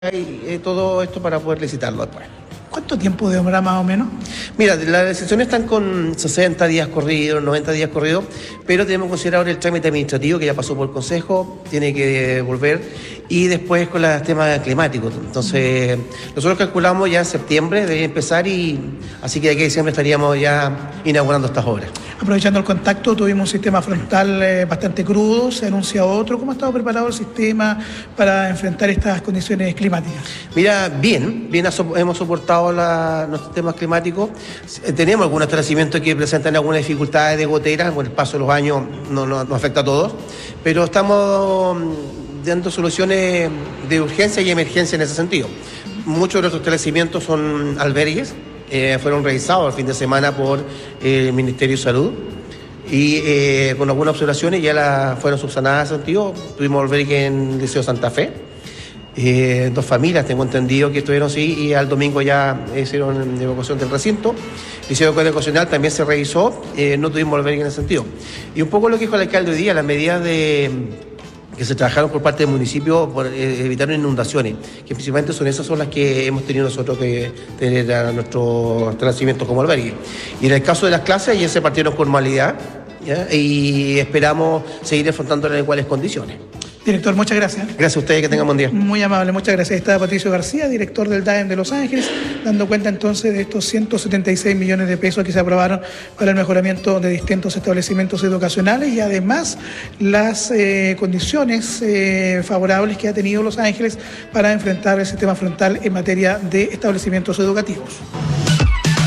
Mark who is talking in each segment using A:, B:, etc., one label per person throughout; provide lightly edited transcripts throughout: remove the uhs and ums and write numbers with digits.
A: y todo esto para poder licitarlo después.
B: ¿Cuánto tiempo demora más o menos?
A: Mira, las licitaciones están con 60 días corridos, 90 días corridos, pero tenemos que considerar ahora el trámite administrativo que ya pasó por el Consejo, tiene que volver, y después con los temas climáticos. Entonces, nosotros calculamos ya en septiembre debe empezar, y así que de aquí a diciembre estaríamos ya inaugurando estas obras.
B: Aprovechando el contacto, tuvimos un sistema frontal bastante crudo, se anuncia otro. ¿Cómo ha estado preparado el sistema para enfrentar estas condiciones climáticas?
A: Mira, bien hemos soportado nuestros temas climáticos. Tenemos algunos establecimientos que presentan algunas dificultades de goteras, con el paso de los años nos afecta a todos, pero estamos dando soluciones de urgencia y emergencia en ese sentido. Muchos de nuestros establecimientos son albergues, fueron revisados el fin de semana por el Ministerio de Salud y con algunas observaciones ya fueron subsanadas en ese sentido. Tuvimos albergue en el Liceo Santa Fe, 2 familias tengo entendido que estuvieron así, y al domingo ya hicieron evacuación del recinto. El Liceo Educacional también se revisó, no tuvimos albergue en ese sentido. Y un poco lo que dijo el alcalde hoy día, las medidas que se trabajaron por parte del municipio por evitar inundaciones, que principalmente son las que hemos tenido nosotros que tener a nuestro establecimiento como albergue. Y en el caso de las clases ya se partieron con normalidad, ¿ya? Y esperamos seguir afrontándolas en iguales condiciones.
B: Director, muchas gracias.
A: Gracias a ustedes, que tengan buen día.
B: Muy amable, muchas gracias. Está Patricio García, director del DAEM de Los Ángeles, dando cuenta entonces de estos 176 millones de pesos que se aprobaron para el mejoramiento de distintos establecimientos educacionales, y además las condiciones favorables que ha tenido Los Ángeles para enfrentar el sistema frontal en materia de establecimientos educativos.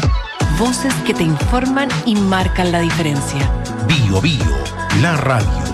C: Voces que te informan y marcan la diferencia.
D: Bio Bio, la radio.